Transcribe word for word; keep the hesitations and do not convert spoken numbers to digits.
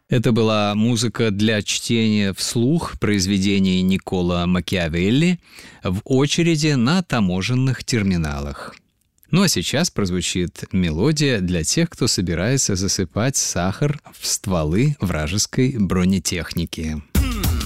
Это была музыка для чтения вслух произведений Никколо Макиавелли в очереди на таможенных терминалах. Ну а сейчас прозвучит мелодия для тех, кто собирается засыпать сахар в стволы вражеской бронетехники.